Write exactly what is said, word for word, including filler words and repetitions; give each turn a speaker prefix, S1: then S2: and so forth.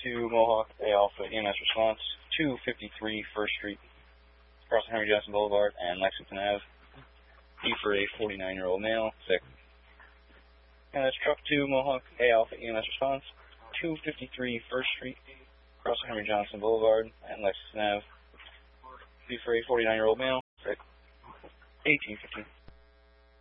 S1: two Mohawk, A Alpha, E M S response, two fifty-three First Street, crossing Henry Johnson Boulevard and Lexington Avenue. D for a forty-nine-year-old male, sick. And that's truck two Mohawk, A Alpha, E M S response, two fifty-three First Street, crossing Henry Johnson Boulevard and Lexington Avenue. D for a forty-nine-year-old male, sick. eighteen fifteen.